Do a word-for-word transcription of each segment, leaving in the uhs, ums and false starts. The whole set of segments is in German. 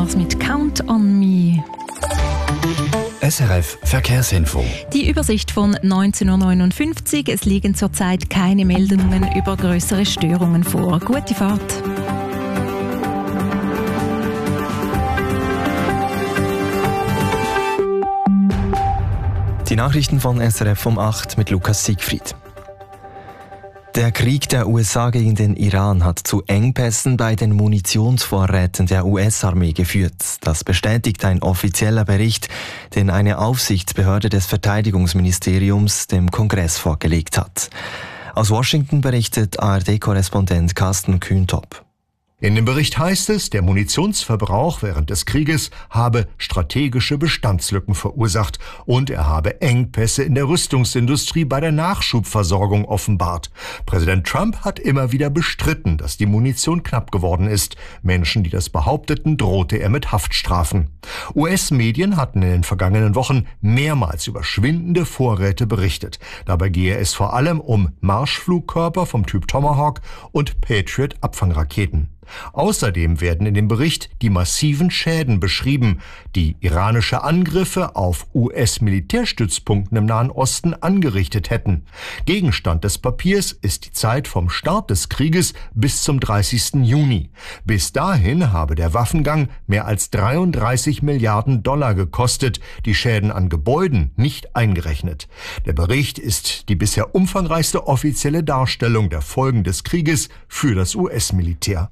das mit «Count on Me». S R F Verkehrsinfo. Die Übersicht von neunzehn Uhr neunundfünfzig. Es liegen zurzeit keine Meldungen über größere Störungen vor. Gute Fahrt. Die Nachrichten von S R F um acht mit Lukas Siegfried. Der Krieg der U S A gegen den Iran hat zu Engpässen bei den Munitionsvorräten der U S-Armee geführt. Das bestätigt ein offizieller Bericht, den eine Aufsichtsbehörde des Verteidigungsministeriums dem Kongress vorgelegt hat. Aus Washington berichtet A R D-Korrespondent Carsten Kühntop. In dem Bericht heißt es, der Munitionsverbrauch während des Krieges habe strategische Bestandslücken verursacht und er habe Engpässe in der Rüstungsindustrie bei der Nachschubversorgung offenbart. Präsident Trump hat immer wieder bestritten, dass die Munition knapp geworden ist. Menschen, die das behaupteten, drohte er mit Haftstrafen. U S-Medien hatten in den vergangenen Wochen mehrmals über schwindende Vorräte berichtet. Dabei gehe es vor allem um Marschflugkörper vom Typ Tomahawk und Patriot-Abfangraketen. Außerdem werden in dem Bericht die massiven Schäden beschrieben, die iranische Angriffe auf U S-Militärstützpunkten im Nahen Osten angerichtet hätten. Gegenstand des Papiers ist die Zeit vom Start des Krieges bis zum dreißigsten Juni. Bis dahin habe der Waffengang mehr als dreiunddreißig Milliarden Dollar gekostet, die Schäden an Gebäuden nicht eingerechnet. Der Bericht ist die bisher umfangreichste offizielle Darstellung der Folgen des Krieges für das U S-Militär.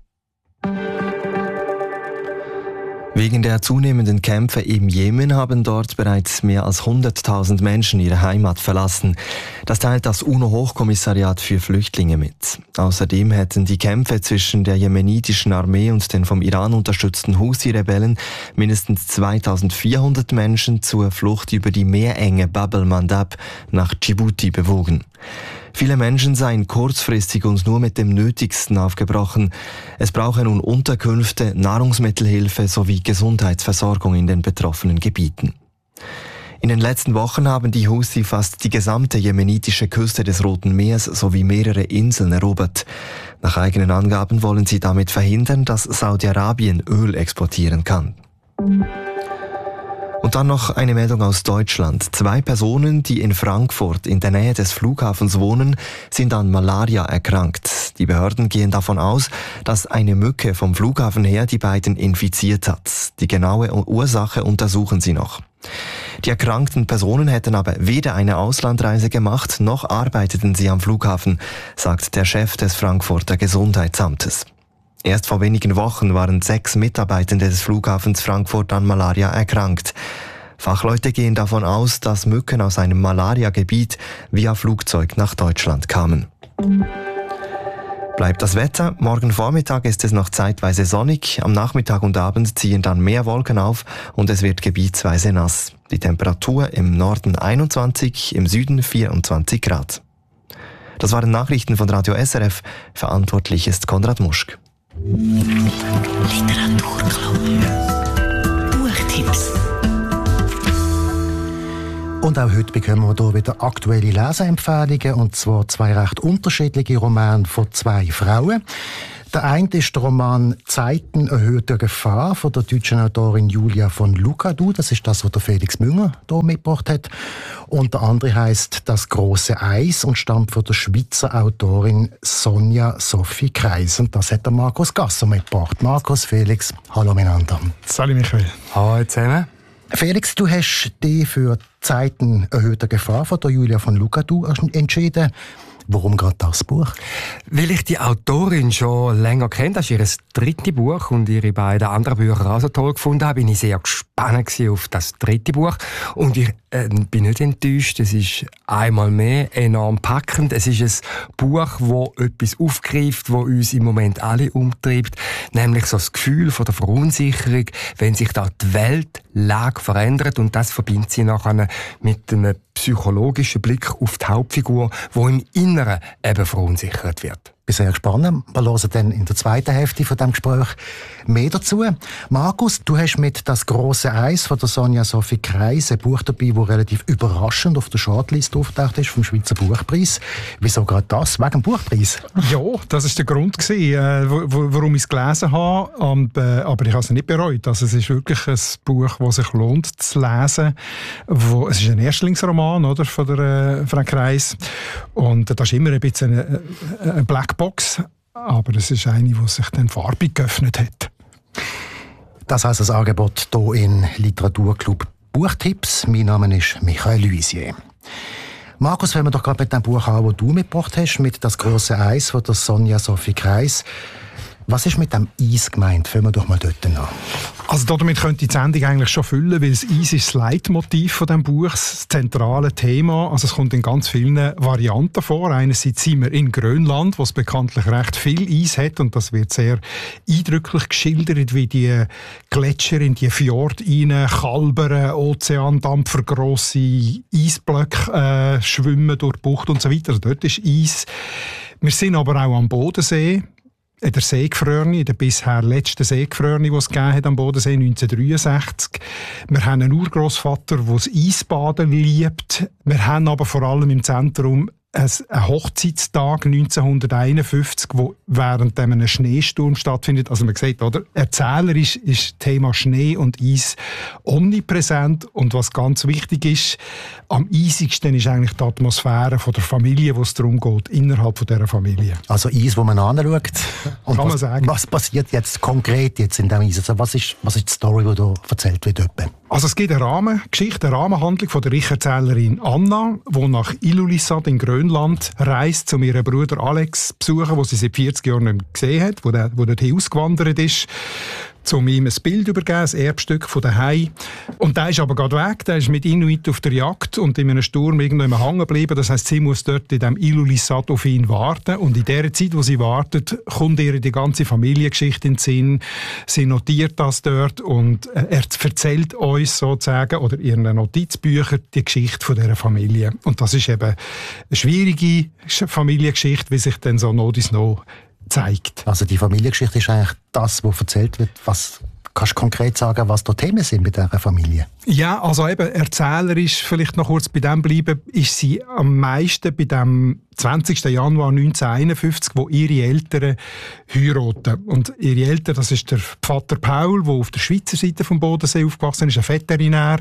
Wegen der zunehmenden Kämpfe im Jemen haben dort bereits mehr als hunderttausend Menschen ihre Heimat verlassen. Das teilt das UNO-Hochkommissariat für Flüchtlinge mit. Außerdem hätten die Kämpfe zwischen der jemenitischen Armee und den vom Iran unterstützten Husi-Rebellen mindestens zweitausendvierhundert Menschen zur Flucht über die Meerenge Bab el-Mandab nach Djibouti bewogen. Viele Menschen seien kurzfristig und nur mit dem Nötigsten aufgebrochen. Es brauche nun Unterkünfte, Nahrungsmittelhilfe sowie Gesundheitsversorgung in den betroffenen Gebieten. In den letzten Wochen haben die Husi fast die gesamte jemenitische Küste des Roten Meers sowie mehrere Inseln erobert. Nach eigenen Angaben wollen sie damit verhindern, dass Saudi-Arabien Öl exportieren kann. Und dann noch eine Meldung aus Deutschland. Zwei Personen, die in Frankfurt in der Nähe des Flughafens wohnen, sind an Malaria erkrankt. Die Behörden gehen davon aus, dass eine Mücke vom Flughafen her die beiden infiziert hat. Die genaue Ursache untersuchen sie noch. Die erkrankten Personen hätten aber weder eine Auslandreise gemacht, noch arbeiteten sie am Flughafen, sagt der Chef des Frankfurter Gesundheitsamtes. Erst vor wenigen Wochen waren sechs Mitarbeitende des Flughafens Frankfurt an Malaria erkrankt. Fachleute gehen davon aus, dass Mücken aus einem Malaria-Gebiet via Flugzeug nach Deutschland kamen. Bleibt das Wetter. Morgen Vormittag ist es noch zeitweise sonnig. Am Nachmittag und Abend ziehen dann mehr Wolken auf und es wird gebietsweise nass. Die Temperatur im Norden einundzwanzig, im Süden vierundzwanzig Grad. Das waren Nachrichten von Radio S R F. Verantwortlich ist Konrad Muschk. Literaturclub. Buchtipps. Und auch heute bekommen wir hier wieder aktuelle Leseempfehlungen, und zwar zwei recht unterschiedliche Romane von zwei Frauen. Der eine ist der Roman «Zeiten erhöhter Gefahr» von der deutschen Autorin Julia von Lucadou. Das ist das, was der Felix Münger hier mitgebracht hat. Und der andere heisst «Das große Eis» und stammt von der Schweizer Autorin Sonja Sophie Kreis. Und das hat der Markus Gasser mitgebracht. Markus, Felix, hallo miteinander. Salut Michael. Hallo zusammen. Felix, du hast dich für «Zeiten erhöhter Gefahr» von der Julia von Lucadou entschieden. Warum gerade das Buch? Weil ich die Autorin schon länger kenne. Das ist ihr drittes Buch und ihre beiden anderen Bücher auch so toll gefunden habe, bin ich sehr gespannt auf das dritte Buch. Und ich äh, bin nicht enttäuscht. Es ist einmal mehr enorm packend. Es ist ein Buch, das etwas aufgreift, das uns im Moment alle umtreibt. Nämlich so das Gefühl von der Verunsicherung, wenn sich da die Weltlage verändert. Und das verbindet sie nachher mit einem psychologischen Blick auf die Hauptfigur, die im Inneren eben verunsichert wird. bin sehr gespannt. Wir hören dann in der zweiten Hälfte von diesem Gespräch mehr dazu. Markus, du hast mit «Das große Eis» von der Sonja Sophie Kreis ein Buch dabei, das relativ überraschend auf der Shortlist auftaucht ist vom Schweizer Buchpreis. Wieso gerade das? Wegen dem Buchpreis? Ja, das war der Grund, gewesen, äh, warum ich es gelesen habe. Und, äh, aber ich habe es nicht bereut. Also, es ist wirklich ein Buch, das sich lohnt zu lesen. Wo, es ist ein Erstlingsroman, oder, von der äh, Frau Kreis. Und äh, das ist immer ein bisschen eine, eine Blackbox. Aber es ist eine, die sich dann farbig geöffnet hat. Das heisst das Angebot hier in Literaturclub Buchtipps. Mein Name ist Michael Luisier. Markus, wenn wir doch gerade mit dem Buch an, das du mitgebracht hast, mit «Das große Eis» von der Sonja Sophie Kreis. Was ist mit dem Eis gemeint? Fangen wir doch mal dort an. Also damit könnte ich die Sendung eigentlich schon füllen, weil das Eis ist das Leitmotiv von diesem Buch, das zentrale Thema. Also es kommt in ganz vielen Varianten vor. Einerseits sind wir in Grönland, wo es bekanntlich recht viel Eis hat, und das wird sehr eindrücklich geschildert, wie die Gletscher in die Fjorde rein kalbern, Ozeandampfer, grosse Eisblöcke äh, schwimmen durch die Bucht und so weiter. Also dort ist Eis. Wir sind aber auch am Bodensee. In der Seegefrorene, in der bisher letzten Seegefrorene, die es gegeben hat am Bodensee neunzehnhundertdreiundsechzig. Wir haben einen Urgroßvater, der das Eisbaden liebt. Wir haben aber vor allem im Zentrum ein Hochzeitstag neunzehnhunderteinundfünfzig, wo während einem Schneesturm stattfindet. Also man sieht, oder? Erzählerisch ist das Thema Schnee und Eis omnipräsent. Und was ganz wichtig ist, am eisigsten ist eigentlich die Atmosphäre von der Familie, wo es darum geht, innerhalb von dieser Familie. Also Eis, wo man anschaut. Und Kann man was, sagen. Was passiert jetzt konkret jetzt in diesem Eis? Also was ist, was ist die Story, die da erzählt wird? Also es gibt eine Rahmengeschichte, eine Rahmenhandlung von der Ich-Erzählerin Anna, die nach Ilulissat in Grönland reist, um ihren Bruder Alex zu besuchen, den sie seit vierzig Jahren nicht mehr gesehen hat, wo der, wo dorthin ausgewandert ist, um ihm ein Bild übergeben, ein Erbstück von daheim. Und der ist aber gerade weg, der ist mit Inuit auf der Jagd und in einem Sturm irgendwo hängen geblieben. Das heisst, sie muss dort in diesem Ilulissat auf ihn warten. Und in der Zeit, wo sie wartet, kommt ihr die ganze Familiengeschichte in den Sinn. Sie notiert das dort und er erzählt uns sozusagen, oder in ihren Notizbüchern, die Geschichte von dieser Familie. Und das ist eben eine schwierige Familiengeschichte, wie sich dann so noch dies noch zeigt. Also die Familiengeschichte ist eigentlich das, was erzählt wird. Was kannst du konkret sagen, was da Themen sind mit dieser Familie? Ja, also eben erzählerisch, vielleicht noch kurz bei dem bleiben, ist sie am meisten bei dem zwanzigsten Januar neunzehnhunderteinundfünfzig, wo ihre Eltern heiraten. Und ihre Eltern, das ist der Vater Paul, der auf der Schweizer Seite vom Bodensee aufgewachsen ist, ein Veterinär,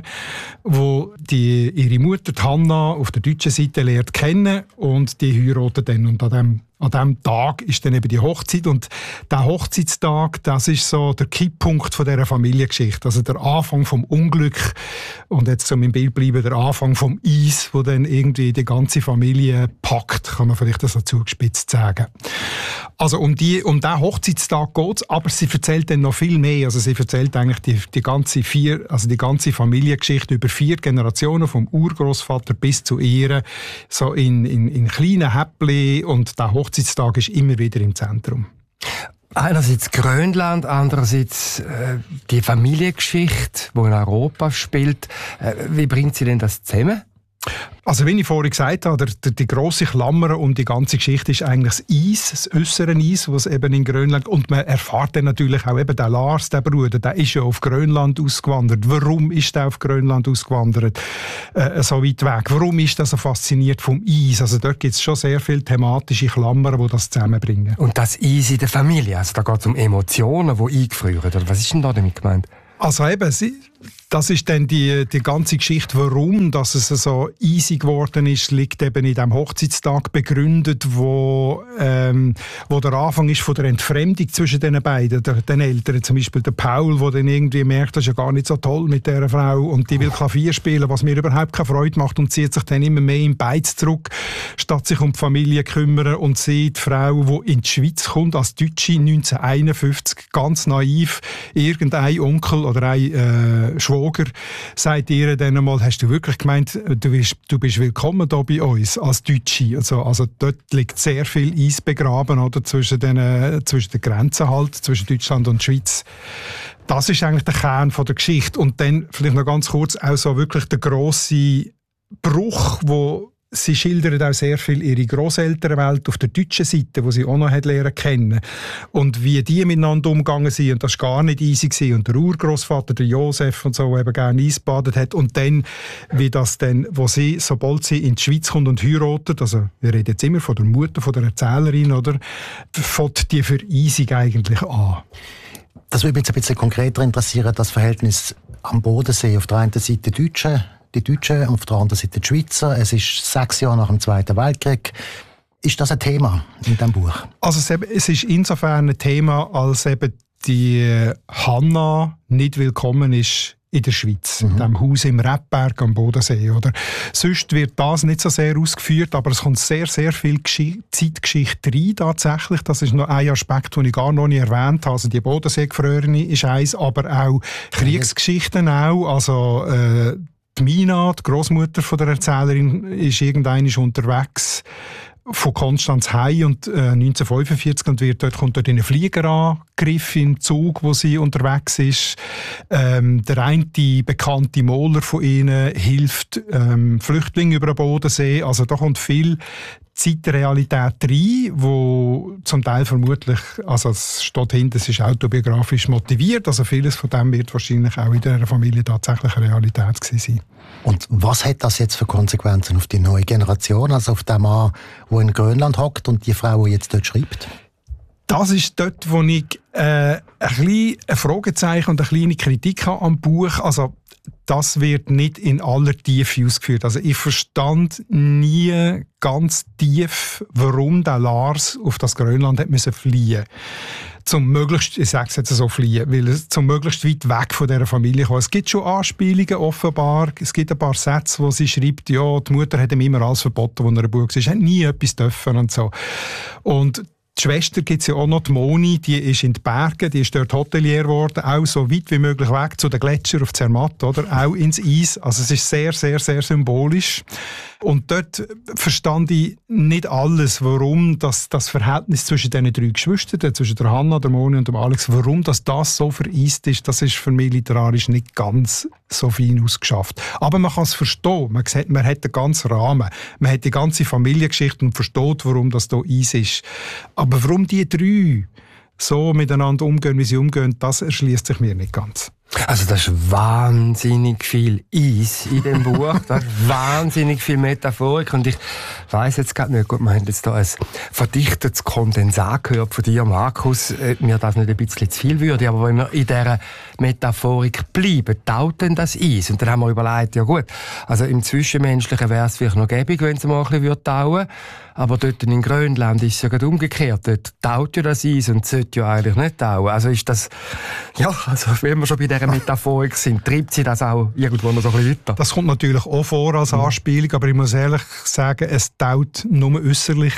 wo die, ihre Mutter die Hanna auf der deutschen Seite lernt kennen, und die heiraten dann. Und an dem An diesem Tag ist dann eben die Hochzeit, und der Hochzeitstag, das ist so der Kipppunkt von dieser Familiengeschichte, also der Anfang vom Unglück, und jetzt zum im Bild bleiben, der Anfang vom Eis, wo dann irgendwie die ganze Familie packt, kann man vielleicht so zugespitzt sagen. Also um, die, um diesen Hochzeitstag geht es, aber sie erzählt dann noch viel mehr. Also sie erzählt eigentlich die, die, ganze vier, also die ganze Familiengeschichte über vier Generationen, vom Urgroßvater bis zu ihr, so in, in, in kleinen Häppchen, und der Hochzeitstag ist immer wieder im Zentrum. Einerseits Grönland, andererseits äh, die Familiengeschichte, die in Europa spielt. Äh, wie bringt sie denn das zusammen? Also wie ich vorhin gesagt habe, der, der, die grosse Klammer um die ganze Geschichte ist eigentlich das Eis, das äußere Eis, was eben in Grönland, und man erfährt dann natürlich auch eben, der Lars, der Bruder, der ist ja auf Grönland ausgewandert. Warum ist er auf Grönland ausgewandert, äh, so weit weg? Warum ist er so fasziniert vom Eis? Also dort gibt es schon sehr viele thematische Klammern, die das zusammenbringen. Und das Eis in der Familie, also da geht es um Emotionen, die eingefrieren, oder was ist denn da damit gemeint? Also eben, das ist dann die, die ganze Geschichte, warum dass es so easy geworden ist, liegt eben in diesem Hochzeitstag begründet, wo, ähm, wo der Anfang ist von der Entfremdung zwischen den beiden, der, den Eltern. Zum Beispiel der Paul, der dann irgendwie merkt, das ist ja gar nicht so toll mit dieser Frau, und die will Klavier spielen, was mir überhaupt keine Freude macht, und zieht sich dann immer mehr im Beiz zurück, statt sich um die Familie zu kümmern. Und sie, die Frau, die in die Schweiz kommt, als Deutsche neunzehnhunderteinundfünfzig, ganz naiv, irgendein Onkel oder ein äh, Schwager sagt ihr dann einmal, hast du wirklich gemeint, du bist, du bist willkommen hier bei uns als Deutsche? Also, also dort liegt sehr viel Eis begraben, oder, zwischen, den, äh, zwischen den Grenzen halt, zwischen Deutschland und Schweiz. Das ist eigentlich der Kern von der Geschichte. Und dann vielleicht noch ganz kurz auch so wirklich der grosse Bruch, wo sie schildert auch sehr viel ihre Grosselternwelt auf der deutschen Seite, die sie auch noch hat lernen kennen. Und wie die miteinander umgegangen sind, und das war gar nicht easy gewesen. Und der Urgroßvater, der Josef und so, der eben gerne Eisbadet hat. Und dann, wie das dann, wo sie, sobald sie in die Schweiz kommt und heiratet, also wir reden jetzt immer von der Mutter, von der Erzählerin, oder, fängt die Vereisung eigentlich an. Das würde mich jetzt ein bisschen konkreter interessieren, das Verhältnis am Bodensee. Auf der einen Seite die Deutschen, die Deutschen, und auf der anderen Seite die Schweizer. Es ist sechs Jahre nach dem Zweiten Weltkrieg. Ist das ein Thema in diesem Buch? Also es ist insofern ein Thema, als eben die Hanna nicht willkommen ist in der Schweiz, mhm. in diesem Haus im Rebberg am Bodensee. Oder? Sonst wird das nicht so sehr ausgeführt, aber es kommt sehr, sehr viel Gesch- Zeitgeschichte rein tatsächlich. Das ist noch ein Aspekt, den ich gar noch nicht erwähnt habe. Also die Bodensee-Gefrorene ist eins, aber auch Kriegsgeschichten auch. Also äh, die Mina, die Großmutter von der Erzählerin, ist irgendwann unterwegs von Konstanz heim und äh, neunzehnhundertfünfundvierzig und wird dort, kommt dort in einen Fliegerangriff im Zug, wo sie unterwegs ist. Ähm, der eine bekannte Maler von ihnen hilft ähm, Flüchtlingen über den Bodensee. Also da kommt viel Zeitrealität rein, wo zum Teil vermutlich, also es steht hinten, es ist autobiografisch motiviert, also vieles von dem wird wahrscheinlich auch in der Familie tatsächlich Realität gewesen sein. Und was hat das jetzt für Konsequenzen auf die neue Generation, also auf den Mann, der in Grönland hockt und die Frau, die jetzt dort schreibt? Das ist dort, wo ich äh, ein bisschen ein Fragezeichen und eine kleine Kritik habe am Buch. Also das wird nicht in aller Tiefe ausgeführt. Also ich verstand nie ganz tief, warum der Lars auf das Grönland hat müssen fliehen. Zum möglichst, ich sage es jetzt so, fliehen, weil es zum möglichst weit weg von dieser Familie kommt. Es gibt schon Anspielungen offenbar. Es gibt ein paar Sätze, wo sie schreibt, ja, die Mutter hat ihm immer alles verboten, wo er ein Bub war. Er hat nie etwas dürfen und so. Und die Schwester gibt es ja auch noch, die Moni, die ist in den Bergen, die ist dort Hotelier geworden, auch so weit wie möglich weg zu den Gletschern auf Zermatt, oder? Auch ins Eis. Also es ist sehr, sehr, sehr symbolisch. Und dort verstand ich nicht alles, warum das, das Verhältnis zwischen diesen drei Geschwistern, zwischen der Hanna, der Moni und dem Alex, warum das, das so vereist ist, das ist für mich literarisch nicht ganz so fein ausgeschafft. Aber man kann es verstehen. Man sieht, man hat den ganzen Rahmen. Man hat die ganze Familiengeschichte und versteht, warum das hier Eis ist. Aber warum die drei so miteinander umgehen, wie sie umgehen, das erschließt sich mir nicht ganz. Also das ist wahnsinnig viel Eis in dem Buch, das ist wahnsinnig viel Metaphorik und ich weiss jetzt gerade nicht, gut, wir haben jetzt da ein verdichtetes Kondensat gehört von dir, Markus, ob mir das nicht ein bisschen zu viel würde, aber wenn wir in dieser Metaphorik bleiben, taut denn das Eis? Und dann haben wir überlegt, ja gut, also im Zwischenmenschlichen wäre es vielleicht noch gäbig, wenn es mal ein bisschen tauen würde, aber dort in Grönland ist es ja gerade umgekehrt, dort taut ja das Eis und sollte ja eigentlich nicht tauen. Also ist das, ja, also wenn wir schon bei dieser Metaphorik sind, treibt sie das auch irgendwo noch so ein bisschen weiter? Das kommt natürlich auch vor als Anspielung, aber ich muss ehrlich sagen, es taut nur äußerlich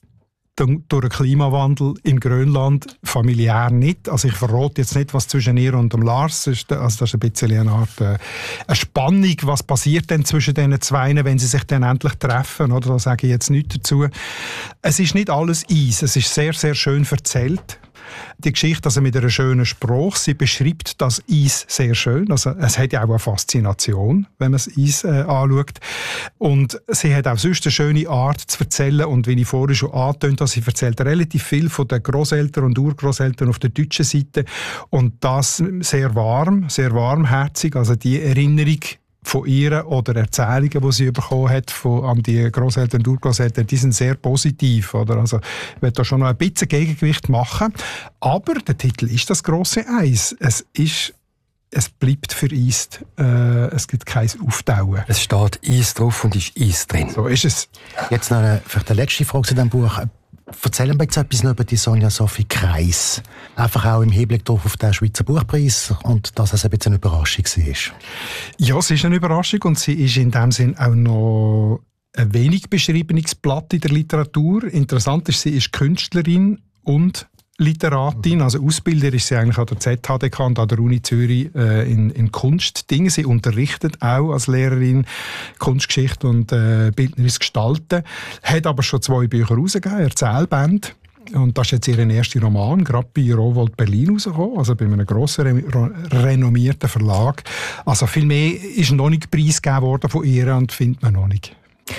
durch den Klimawandel in Grönland familiär nicht. Also ich verrate jetzt nicht, was zwischen ihr und dem Lars ist. Also das ist ein bisschen eine Art äh, eine Spannung. Was passiert denn zwischen diesen zwei, wenn sie sich dann endlich treffen? Oder? Da sage ich jetzt nichts dazu. Es ist nicht alles Eis. Es ist sehr, sehr schön erzählt. Die Geschichte also mit einer schönen Sprache. Sie beschreibt das Eis sehr schön. Also es hat ja auch eine Faszination, wenn man das Eis äh, anschaut. Und sie hat auch sonst eine schöne Art zu erzählen. Und wie ich vorhin schon angetönt habe, sie erzählt relativ viel von den Grosseltern und Urgroßeltern auf der deutschen Seite. Und das sehr warm, sehr warmherzig. Also die Erinnerung von ihr oder Erzählungen, die sie bekommen hat von, an die Grosseltern und Urgroßeltern, die sind sehr positiv. Oder? Also ich will da schon noch ein bisschen Gegengewicht machen. Aber der Titel ist das grosse Eis. Es ist Es bleibt vereist. Äh, es gibt kein Auftauen. Es steht Eis drauf und ist Eis drin. So ist es. Jetzt noch eine, vielleicht eine letzte Frage zu diesem Buch. Erzählen wir jetzt etwas noch über die Sonja Sophie Kreis. Einfach auch im Hinblick darauf auf den Schweizer Buchpreis und dass es ein bisschen eine Überraschung war. Ja, es ist eine Überraschung und sie ist in dem Sinn auch noch ein wenig beschriebenes Blatt in der Literatur. Interessant ist, sie ist Künstlerin und Literatin, also Ausbilder ist sie eigentlich an der Z H D K und an der Uni Zürich äh, in, in Kunstdingen. Sie unterrichtet auch als Lehrerin Kunstgeschichte und äh, bildnerisches Gestalten, hat aber schon zwei Bücher rausgegeben, Erzählbände. Und das ist jetzt ihr erster Roman, gerade bei Rowohlt Berlin rausgekommen, also bei einem grossen, re renommierten Verlag. Also viel mehr ist noch nicht preisgegeben worden von ihr und findet man noch nicht.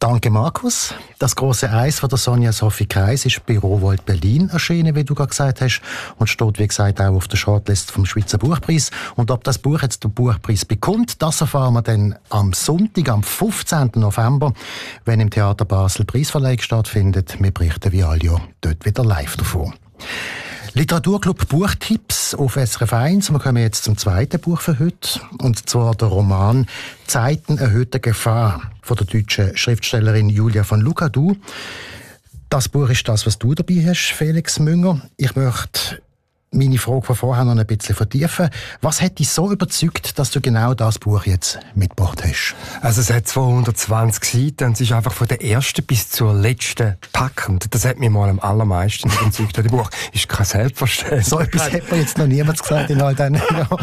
Danke, Markus. Das große Eis von der Sonja Sophie Kreis ist bei Rowohlt Berlin erschienen, wie du gerade gesagt hast, und steht, wie gesagt, auch auf der Shortlist vom Schweizer Buchpreis. Und ob das Buch jetzt den Buchpreis bekommt, das erfahren wir dann am Sonntag, am fünfzehnten November, wenn im Theater Basel Preisverleihung stattfindet. Wir berichten wie alle Jahr dort wieder live davon. Literaturclub Buchtipps auf S R F eins. Wir kommen jetzt zum zweiten Buch für heute. Und zwar der Roman «Zeiten erhöhter Gefahr» von der deutschen Schriftstellerin Julia von Lucadou. Das Buch ist das, was du dabei hast, Felix Münger. Ich möchte meine Frage von vorher noch ein bisschen vertiefen. Was hat dich so überzeugt, dass du genau das Buch jetzt mitgebracht hast? Also es hat zweihundertzwanzig Seiten und es ist einfach von der ersten bis zur letzten packend. Das hat mich mal am allermeisten überzeugt. Das Buch ist kein Selbstverständnis. So etwas hat mir jetzt noch niemand gesagt in all diesen Jahren.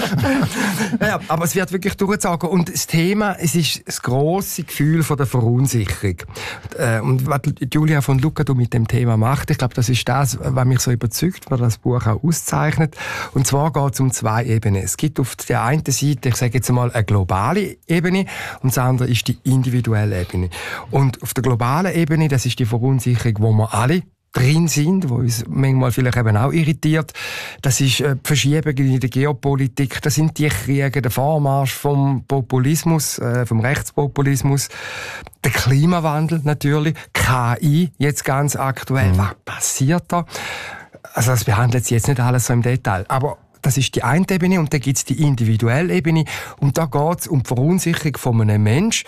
Ja, aber es wird wirklich durchgezogen. Und das Thema, es ist das grosse Gefühl von der Verunsicherung. Und was Julia von Lucadou mit dem Thema macht, ich glaube, das ist das, was mich so überzeugt, was das Buch auch auszeichnet. Und zwar geht es um zwei Ebenen. Es gibt auf der einen Seite, ich sage jetzt mal, eine globale Ebene und das andere ist die individuelle Ebene. Und auf der globalen Ebene, das ist die Verunsicherung, wo wir alle drin sind, wo uns manchmal vielleicht eben auch irritiert. Das ist äh, die Verschiebung in der Geopolitik, das sind die Kriege, der Vormarsch vom Populismus, äh, vom Rechtspopulismus, der Klimawandel natürlich, K I jetzt ganz aktuell. Mhm. Was passiert da? Also das behandelt sie jetzt nicht alles so im Detail, aber das ist die eine Ebene und dann gibt es die individuelle Ebene und da geht es um die Verunsicherung von einem Menschen,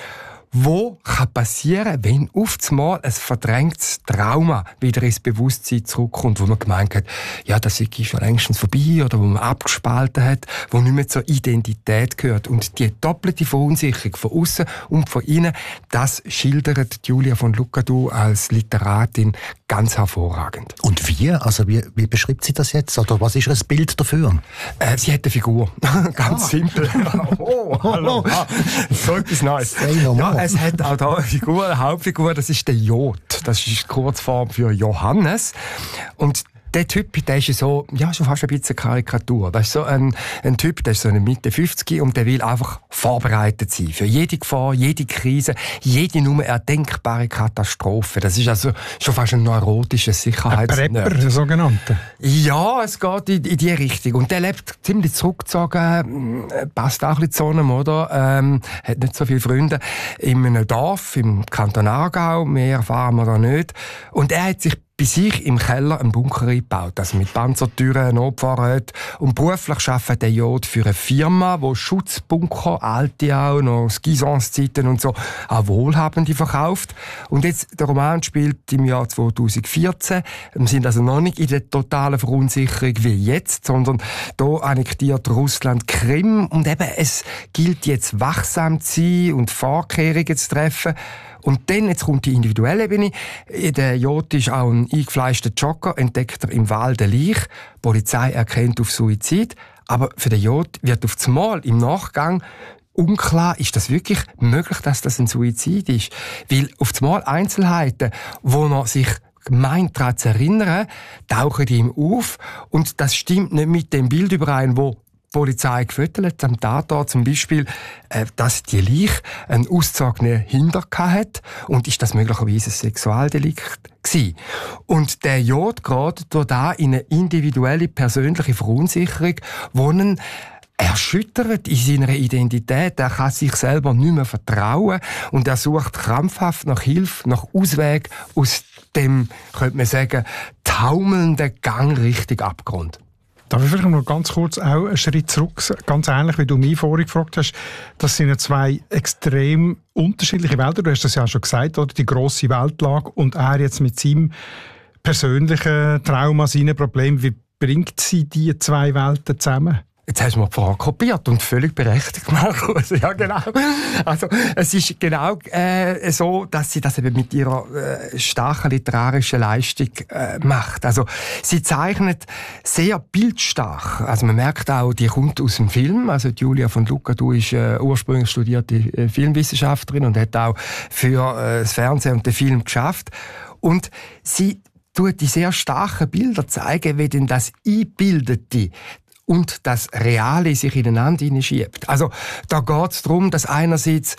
wo kann passieren, wenn auf einmal ein verdrängtes Trauma wieder ins Bewusstsein zurückkommt, wo man gemeint hat, ja, das ist schon längstens vorbei oder wo man abgespalten hat, wo nicht mehr zur Identität gehört. Und die doppelte Verunsicherung von außen und von innen, das schildert Julia von Lucadou als Literatin ganz hervorragend. Und wie? Also wie, wie beschreibt sie das jetzt? Oder was ist ihr Bild dafür? Äh, sie hat eine Figur. Ganz ah. simpel. Oh, hallo. Ah, so etwas Neues. Ja, es hat auch da eine Figur, eine Hauptfigur, das ist der Jod. Das ist die Kurzform für Johannes. Und der Typ, der ist so, ja, schon fast ein bisschen Karikatur. Das ist so ein, ein Typ, der ist so in der Mitte fünfzig und der will einfach vorbereitet sein. Für jede Gefahr, jede Krise, jede nur erdenkbare Katastrophe. Das ist also schon fast ein neurotisches Sicherheitsnerd. Ein Prepper, der sogenannte. Ja, es geht in, in die Richtung. Und der lebt ziemlich zurückgezogen, passt auch ein bisschen zu einem, oder? Ähm, hat nicht so viele Freunde. In einem Dorf, im Kanton Aargau, mehr erfahren wir da nicht. Und er hat sich bei sich im Keller einen Bunker eingebaut, also mit Panzertüren, Notfahrrädern. Und beruflich arbeitet der Jod für eine Firma, die Schutzbunker, alte auch, noch Gisons-Zeiten und so, auch Wohlhabende verkauft. Und jetzt, der Roman spielt im Jahr zweitausendvierzehn. Wir sind also noch nicht in der totalen Verunsicherung wie jetzt, sondern da annektiert Russland Krim. Und eben, es gilt jetzt wachsam zu sein und Vorkehrungen zu treffen. Und dann, jetzt kommt die individuelle Ebene. Der Jod ist auch ein eingefleischter Jogger, entdeckt er im Wald eine Leiche. Die Polizei erkennt auf Suizid. Aber für den Jod wird auf einmal im Nachgang unklar, ist das wirklich möglich, dass das ein Suizid ist? Weil auf einmal Einzelheiten, wo er sich meint, daran zu erinnern, tauchen ihm auf. Und das stimmt nicht mit dem Bild überein, wo die Polizei gefüttert am Tatort, zum Beispiel, äh, dass die Leiche einen auszogenen Hintern hat und ist das möglicherweise ein Sexualdelikt gewesen. Und der Jod gerät durch da in eine individuelle, persönliche Verunsicherung, die ihn erschüttert in seiner Identität. Er kann sich selber nicht mehr vertrauen und er sucht krampfhaft nach Hilfe, nach Ausweg aus dem, könnte man sagen, taumelnden Gang Richtung Abgrund. Darf ich vielleicht noch ganz kurz auch einen Schritt zurück, ganz ähnlich wie du mich vorhin gefragt hast, das sind ja zwei extrem unterschiedliche Welten. Du hast das ja schon gesagt, oder? Die grosse Weltlage und er jetzt mit seinem persönlichen Trauma, seinen Problemen. Wie bringt sie die zwei Welten zusammen? Jetzt hast du mir die Frage kopiert und völlig berechtigt, Markus. Ja, genau. Also, es ist genau äh, so, dass sie das eben mit ihrer äh, starken literarischen Leistung äh, macht. Also, sie zeichnet sehr bildstark. Also, man merkt auch, die kommt aus dem Film. Also, die Julia von Lucadou ist äh, ursprünglich studierte äh, Filmwissenschaftlerin und hat auch für äh, das Fernsehen und den Film geschafft. Und sie tut die sehr starken Bilder zeigen, wie denn das Einbildete und das Reale sich ineinander hineinschiebt. Also da geht es darum, dass einerseits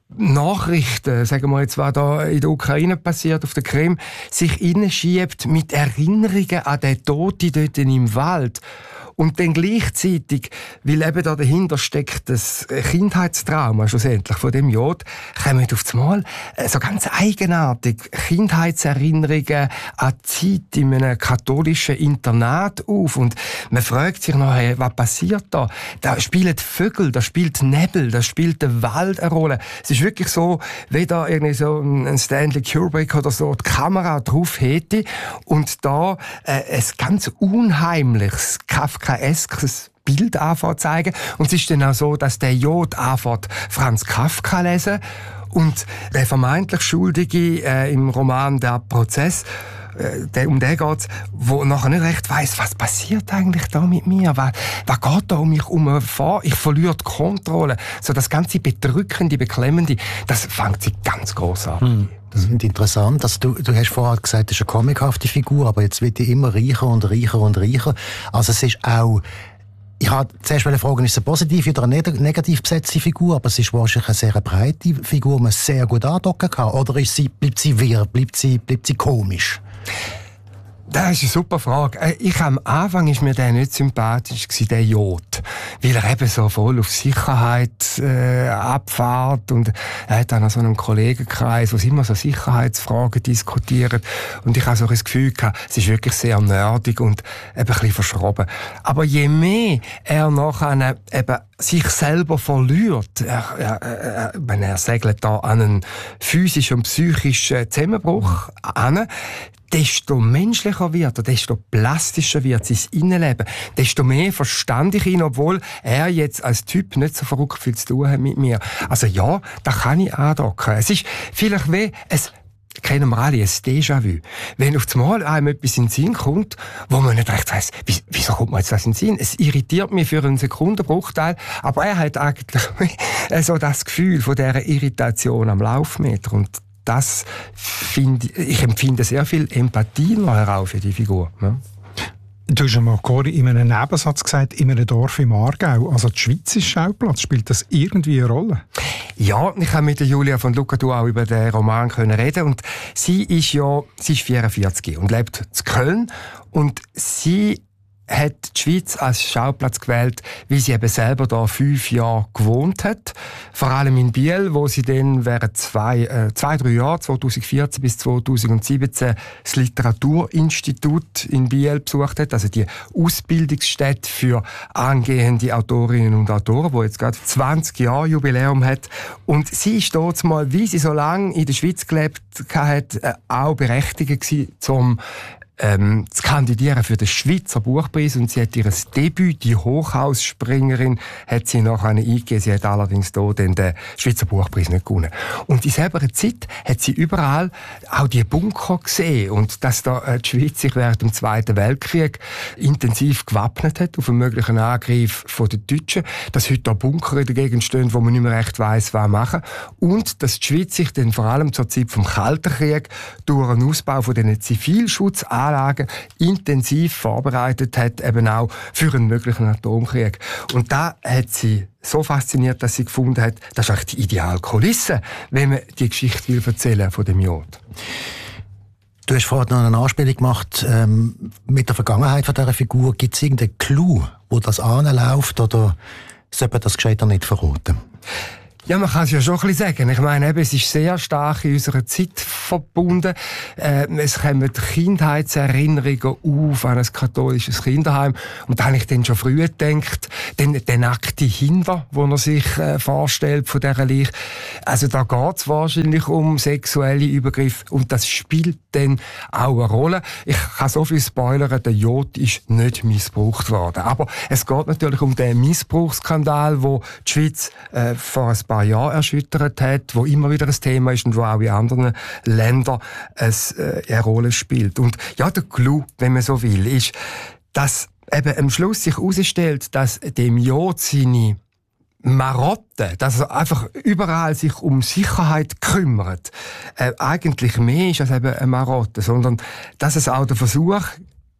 Nachrichten, sagen wir jetzt, was da in der Ukraine passiert, auf der Krim, sich hineinschiebt mit Erinnerungen an den Toten dort im Wald. Und dann gleichzeitig, weil eben da dahinter steckt das Kindheitstrauma schlussendlich von dem Jod, kommen auf einmal so ganz eigenartig Kindheitserinnerungen an die Zeit in einem katholischen Internat auf. Und man fragt sich nachher, was passiert da? Da spielen Vögel, da spielt Nebel, da spielt der Wald eine Rolle. Es ist wirklich so, wie da irgendwie so ein Stanley Kubrick oder so die Kamera drauf hätte und da äh, ein ganz unheimliches Kafka Kafkaeskes Bild anfängt zu zeigen. Und es ist dann auch so, dass der Jod anfängt Franz Kafka lesen und der vermeintlich Schuldige äh, im Roman «Der Prozess», äh, der, um den geht's, wo nachher nicht recht weiss, was passiert eigentlich da mit mir? Was, was geht da um mich um vor? Ich verliere die Kontrolle. So das ganze Bedrückende, Beklemmende, das fängt sich ganz gross an. Hm. Das ist interessant. Also du, du hast vorher gesagt, das ist eine comichafte Figur, aber jetzt wird die immer reicher und reicher und reicher. Also es ist auch, ich wollte zuerst fragen, ist es eine positive oder eine negativ besetzte Figur, aber es ist wahrscheinlich eine sehr breite Figur, die man sehr gut andocken kann. Oder ist sie, bleibt sie wirr, bleibt sie, bleibt sie komisch? Das ist eine super Frage. Ich, am Anfang war mir der nicht sympathisch, der Jod. Weil er eben so voll auf Sicherheit äh, abfährt. Und er hat dann noch so einen Kollegenkreis, wo sie immer so Sicherheitsfragen diskutieren. Und ich habe so das Gefühl gehabt, es ist wirklich sehr nerdig und eben ein bisschen verschroben. Aber je mehr er nachher eben sich selber verliert, er, er, er, wenn er segelt da an einen physischen und psychischen Zusammenbruch an, desto menschlicher wird er, desto plastischer wird sein Innenleben, desto mehr verstand ich ihn, obwohl er jetzt als Typ nicht so verrückt viel zu tun hat mit mir. Also ja, da kann ich andocken. Es ist vielleicht wie es kennen wir alle, ein Déjà-vu. Wenn auf einmal einem etwas in den Sinn kommt, wo man nicht recht weiss, wieso kommt mir jetzt das in den Sinn? Es irritiert mich für einen Sekundenbruchteil, aber er hat eigentlich so das Gefühl von dieser Irritation am Laufmeter. Und das finde ich, empfinde sehr viel Empathie nachher auch für die Figur. Ne? Du hast einmal in einem Nebensatz gesagt, in einem Dorf im Aargau. Also die Schweiz ist Schauplatz. Spielt das irgendwie eine Rolle? Ja, ich habe mit der Julia von Lucadou auch über den Roman können reden und sie ist ja, sie ist vierundvierzig und lebt in Köln und sie hat die Schweiz als Schauplatz gewählt, weil sie eben selber da fünf Jahre gewohnt hat. Vor allem in Biel, wo sie dann während zwei, äh, zwei, drei Jahren, zweitausendvierzehn bis zweitausendsiebzehn, das Literaturinstitut in Biel besucht hat, also die Ausbildungsstätte für angehende Autorinnen und Autoren, die jetzt gerade zwanzig Jahre Jubiläum hat. Und sie ist dort mal, wie sie so lange in der Schweiz gelebt hat, äh, auch berechtigt gewesen, zum Ähm, zu kandidieren für den Schweizer Buchpreis und sie hat ihr Debüt, die Hochhausspringerin, hat sie nachher eingegeben. Sie hat allerdings hier den Schweizer Buchpreis nicht gewonnen. Und in selber Zeit hat sie überall auch die Bunker gesehen und dass da die Schweiz sich während dem Zweiten Weltkrieg intensiv gewappnet hat auf einen möglichen Angriff von den Deutschen, dass heute da Bunker in der Gegend stehen, wo man nicht mehr recht weiss, was machen. Und dass die Schweiz sich dann vor allem zur Zeit vom Kalten Krieg durch einen Ausbau von diesen Zivilschutz Anlagen intensiv vorbereitet hat, eben auch für einen möglichen Atomkrieg. Und da hat sie so fasziniert, dass sie gefunden hat, das ist eigentlich die ideale Kulisse, wenn man die Geschichte will erzählen von dem Jod. Du hast vorhin noch eine Anspielung gemacht ähm, mit der Vergangenheit von dieser Figur. Gibt es irgendeinen Clou, wo das anläuft, oder sollte man das gescheiter nicht verraten? Ja, man kann es ja schon ein bisschen sagen. Ich meine, eben, es ist sehr stark in unserer Zeit verbunden. Äh, es kommen Kindheitserinnerungen auf an ein katholisches Kinderheim. Und da habe ich dann schon früh gedacht, den, den nackten Hinder, den er sich äh, vorstellt von dieser Leiche. Also da geht es wahrscheinlich um sexuelle Übergriffe und das spielt dann auch eine Rolle. Ich kann so viel spoilern, der Jod ist nicht missbraucht worden. Aber es geht natürlich um den Missbrauchsskandal, wo die Schweiz äh, vor ein paar Jahren erschüttert hat, wo immer wieder ein Thema ist und wo auch in anderen Ländern es, äh, eine Rolle spielt. Und ja, der Clou, wenn man so will, ist, dass eben am Schluss sich herausstellt, dass dem Jod seine Marotte, dass er einfach überall sich um Sicherheit kümmert, äh, eigentlich mehr ist als eben eine Marotte, sondern dass es auch der Versuch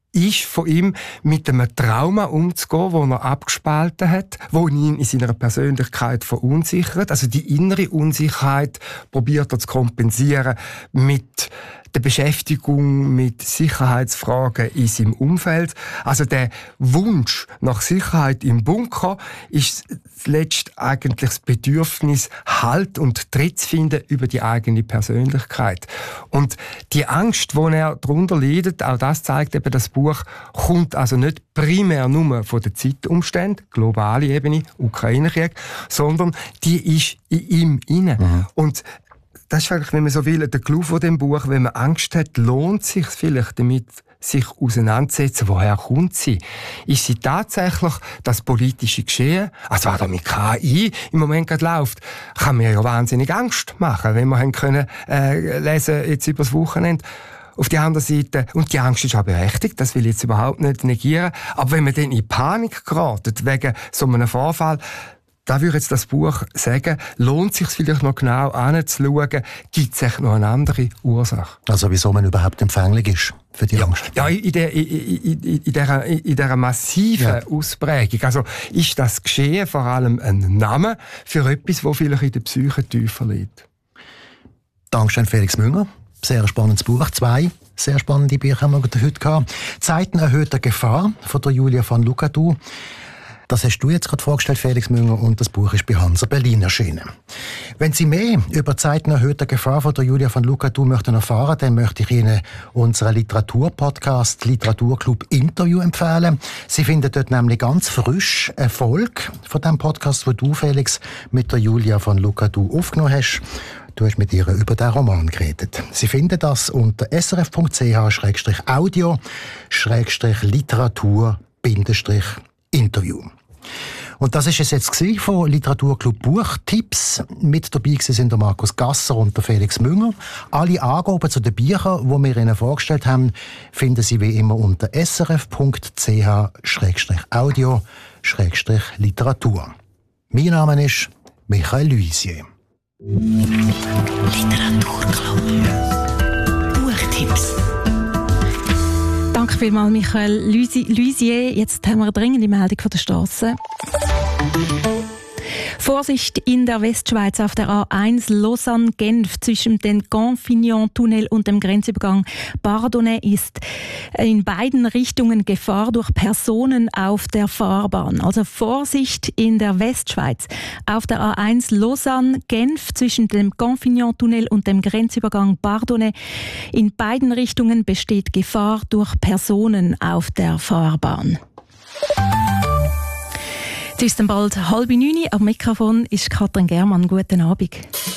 ist von ihm, mit einem Trauma umzugehen, das er abgespalten hat, wo ihn in seiner Persönlichkeit verunsichert. Also die innere Unsicherheit probiert er zu kompensieren mit der Beschäftigung mit Sicherheitsfragen in seinem Umfeld. Also der Wunsch nach Sicherheit im Bunker ist zuletzt eigentlich das Bedürfnis, Halt und Tritt zu finden über die eigene Persönlichkeit. Und die Angst, die er darunter leidet, auch das zeigt eben das Buch, kommt also nicht primär nur von den Zeitumständen, globale Ebene, Ukraine-Krieg, sondern die ist in ihm inne. Mhm. Und das ist vielleicht, wenn man so will, der Clou von dem Buch. Wenn man Angst hat, lohnt es sich vielleicht damit, sich auseinanderzusetzen, woher kommt sie? Ist sie tatsächlich das politische Geschehen, also was da mit K I im Moment gerade läuft, kann mir ja wahnsinnig Angst machen, wenn wir haben können äh, lesen jetzt übers Wochenende. Auf der anderen Seite, und die Angst ist auch berechtigt, das will ich jetzt überhaupt nicht negieren, aber wenn man dann in Panik geratet wegen so einem Vorfall, da würde jetzt das Buch sagen, lohnt es sich vielleicht noch genau anzuschauen, gibt es echt noch eine andere Ursache? Also wieso man überhaupt empfänglich ist für die ja, Angst? Ja, in, der, in, in, in, dieser, in dieser massiven ja. Ausprägung. Also ist das Geschehen vor allem ein Name für etwas, das vielleicht in der Psyche tiefer liegt? Dankeschön, Felix Münger. Sehr spannendes Buch. Zwei sehr spannende Bücher haben wir heute gehabt. Zeiten erhöhter Gefahr von der Julia van Lucadou. Das hast du jetzt gerade vorgestellt, Felix Münger, und das Buch ist bei Hansa Berlin erschienen. Wenn Sie mehr über Zeiten erhöhter Gefahr von der Julia van Lucadou möchten erfahren, dann möchte ich Ihnen unseren Literaturpodcast Literaturclub Interview empfehlen. Sie finden dort nämlich ganz frisch eine Folge von dem Podcast, wo du, Felix, mit der Julia van Lucadou aufgenommen hast. Du hast mit ihr über den Roman geredet. Sie finden das unter srf.ch Schrägstrich Audio Schrägstrich Literatur Bindestrich Interview. Und das ist es jetzt von Literaturclub Buchtipps. Mit dabei sind der Markus Gasser und der Felix Münger. Alle Angaben zu den Büchern, die wir Ihnen vorgestellt haben, finden Sie wie immer unter srf.ch Schrägstrich Audio Schrägstrich Literatur. Mein Name ist Michael Luisier. Literaturclub. Buchtipps. Danke vielmals, Michael Luisier. Jetzt haben wir eine dringende Meldung von der Strasse. Vorsicht in der Westschweiz auf der A eins Lausanne-Genf zwischen dem Canfignon-Tunnel und dem Grenzübergang Bardonnay ist in beiden Richtungen Gefahr durch Personen auf der Fahrbahn. Also Vorsicht in der Westschweiz auf der A eins Lausanne-Genf zwischen dem Canfignon-Tunnel und dem Grenzübergang Bardonnay. In beiden Richtungen besteht Gefahr durch Personen auf der Fahrbahn. Es ist dann bald halb neun. Am Mikrofon ist Katrin Germann. Guten Abend.